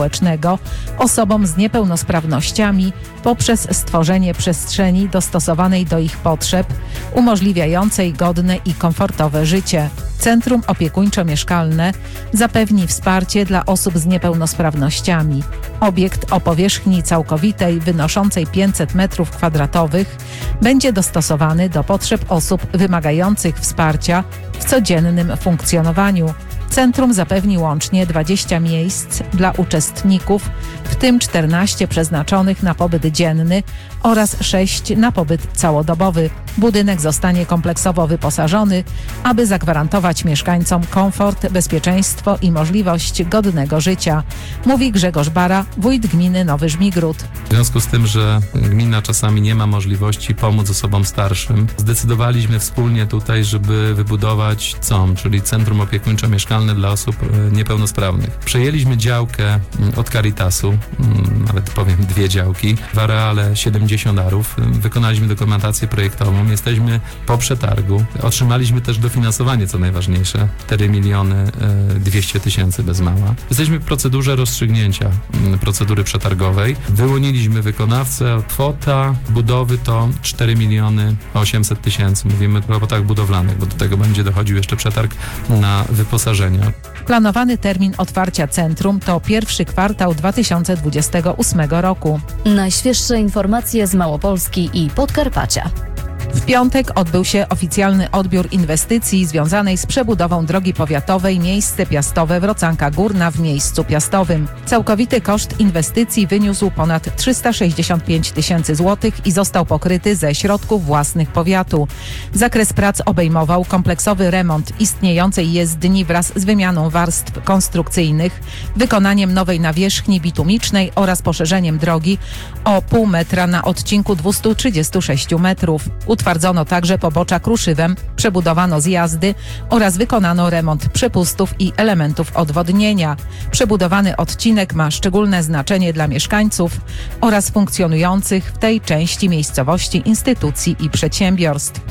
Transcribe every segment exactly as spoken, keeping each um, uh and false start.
społecznego osobom z niepełnosprawnościami poprzez stworzenie przestrzeni dostosowanej do ich potrzeb, umożliwiającej godne i komfortowe życie. Centrum opiekuńczo-mieszkalne zapewni wsparcie dla osób z niepełnosprawnościami. Obiekt o powierzchni całkowitej wynoszącej pięćset metrów kwadratowych będzie dostosowany do potrzeb osób wymagających wsparcia w codziennym funkcjonowaniu. Centrum zapewni łącznie dwadzieścia miejsc dla uczestników, w tym czternaście przeznaczonych na pobyt dzienny oraz sześć na pobyt całodobowy. Budynek zostanie kompleksowo wyposażony, aby zagwarantować mieszkańcom komfort, bezpieczeństwo i możliwość godnego życia, mówi Grzegorz Bara, wójt gminy Nowy Żmigród. W związku z tym, że gmina czasami nie ma możliwości pomóc osobom starszym, zdecydowaliśmy wspólnie tutaj, żeby wybudować C O M, czyli Centrum Opiekuńczo-Mieszkalne dla osób niepełnosprawnych. Przejęliśmy działkę od Caritasu, nawet powiem dwie działki, w areale siedemdziesiąt arów. Wykonaliśmy dokumentację projektową, jesteśmy po przetargu. Otrzymaliśmy też dofinansowanie, co najważniejsze, cztery miliony dwieście tysięcy bez mała. Jesteśmy w procedurze rozstrzygnięcia procedury przetargowej. Wyłoniliśmy wykonawcę. Kwota budowy to cztery miliony osiemset tysięcy. Mówimy o robotach budowlanych, bo do tego będzie dochodził jeszcze przetarg na wyposażenie. Planowany termin otwarcia centrum to pierwszy kwartał dwa tysiące dwudziestego ósmego roku. Najświeższe informacje z Małopolski i Podkarpacia. W piątek odbył się oficjalny odbiór inwestycji związanej z przebudową drogi powiatowej Miejsce Piastowe Wrocanka Górna w Miejscu Piastowym. Całkowity koszt inwestycji wyniósł ponad trzysta sześćdziesiąt pięć tysięcy złotych i został pokryty ze środków własnych powiatu. Zakres prac obejmował kompleksowy remont istniejącej jezdni wraz z wymianą warstw konstrukcyjnych, wykonaniem nowej nawierzchni bitumicznej oraz poszerzeniem drogi o pół metra na odcinku dwieście trzydzieści sześć metrów. Utwardzono także pobocza kruszywem, przebudowano zjazdy oraz wykonano remont przepustów i elementów odwodnienia. Przebudowany odcinek ma szczególne znaczenie dla mieszkańców oraz funkcjonujących w tej części miejscowości instytucji i przedsiębiorstw.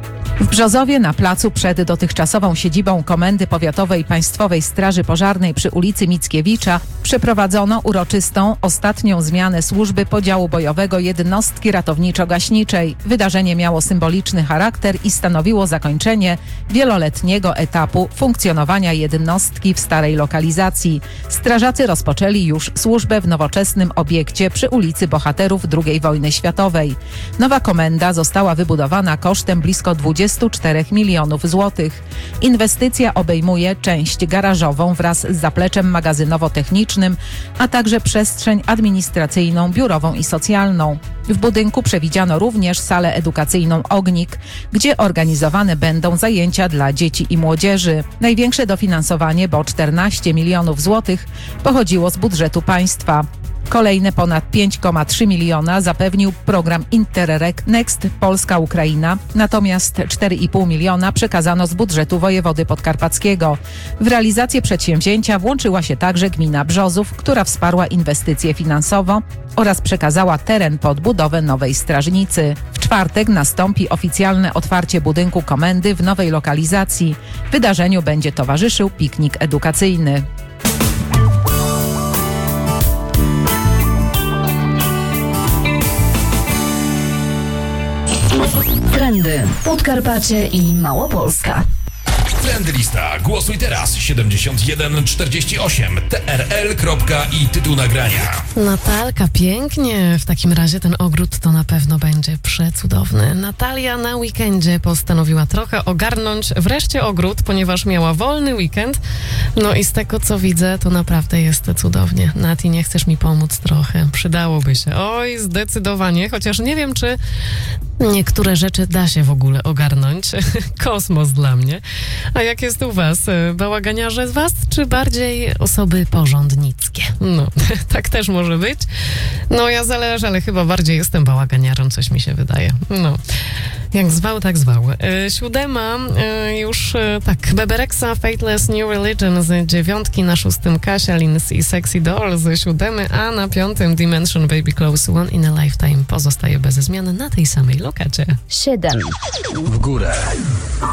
W Brzozowie na placu przed dotychczasową siedzibą Komendy Powiatowej Państwowej Straży Pożarnej przy ulicy Mickiewicza przeprowadzono uroczystą ostatnią zmianę służby podziału bojowego jednostki ratowniczo-gaśniczej. Wydarzenie miało symboliczny charakter i stanowiło zakończenie wieloletniego etapu funkcjonowania jednostki w starej lokalizacji. Strażacy rozpoczęli już służbę w nowoczesnym obiekcie przy ulicy Bohaterów drugiej wojny światowej. Nowa komenda została wybudowana kosztem blisko dwudziestu czterech milionów złotych. Inwestycja obejmuje część garażową wraz z zapleczem magazynowo-technicznym, a także przestrzeń administracyjną, biurową i socjalną. W budynku przewidziano również salę edukacyjną Ognik, gdzie organizowane będą zajęcia dla dzieci i młodzieży. Największe dofinansowanie, bo czternaście milionów złotych, pochodziło z budżetu państwa. Kolejne ponad pięć przecinek trzy miliona zapewnił program Interreg Next Polska-Ukraina, natomiast cztery i pół miliona przekazano z budżetu wojewody podkarpackiego. W realizację przedsięwzięcia włączyła się także gmina Brzozów, która wsparła inwestycje finansowo oraz przekazała teren pod budowę nowej strażnicy. W czwartek nastąpi oficjalne otwarcie budynku komendy w nowej lokalizacji. Wydarzeniu będzie towarzyszył piknik edukacyjny. Trendy Podkarpacie i Małopolska. Trendy lista. Głosuj teraz. siedemdziesiąt jeden czterdzieści osiem T R L kropka i tytuł nagrania. Natalka, pięknie. W takim razie ten ogród to na pewno będzie przecudowny. Natalia na weekendzie postanowiła trochę ogarnąć wreszcie ogród, ponieważ miała wolny weekend. No i z tego co widzę, to naprawdę jest cudownie. Nati, nie chcesz mi pomóc trochę? Przydałoby się. Oj, zdecydowanie. Chociaż nie wiem, czy niektóre rzeczy da się w ogóle ogarnąć. Kosmos dla mnie. A jak jest u was? Bałaganiarze z was, czy bardziej osoby porządnickie? No, tak też może być. No, ja zależy, ale chyba bardziej jestem bałaganiarą, coś mi się wydaje. No, jak zwał, tak zwał. E, siódema, e, już e, tak, Bebereksa, Fateless New Religion z dziewiątki, na szóstym Kasia Lins i Sexy Doll z siódemy, a na piątym Dimension Baby Close One in a Lifetime pozostaje bez zmian na tej samej lokacie. siedem. W górę.